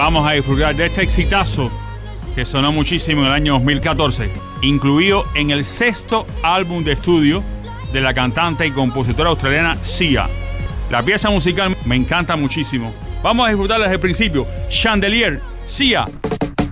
Vamos a disfrutar de este exitazo que sonó muchísimo en el año 2014, incluido en el 6º álbum de estudio de la cantante y compositora australiana Sia. La pieza musical me encanta muchísimo. Vamos a disfrutar desde el principio. Chandelier, Sia.